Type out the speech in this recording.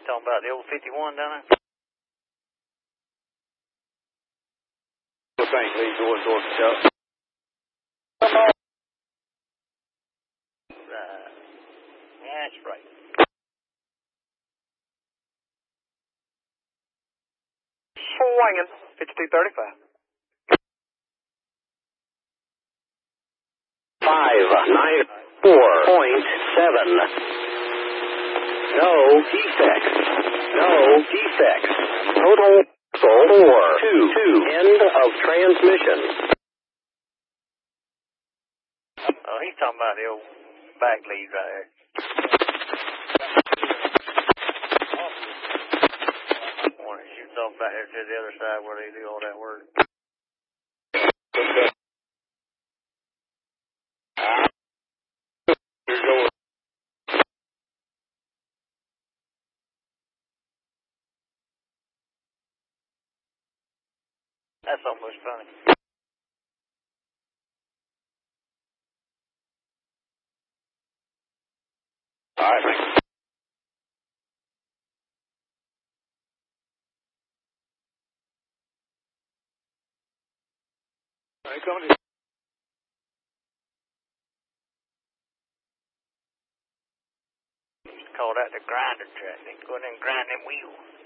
talking about the old 51 down there? Thanks, Lee, going towards the shop. Right. That's right. Swinging. 5235. 594.7. No defects. No defects. Total 4. 2. End of transmission. Oh, he's talking about the old back lead right there. One that shoots off back there to the other side where they do all that work. That's almost funny. All right, thanks. All right, coming in. Call that the grinder track. They go in and grind them wheels.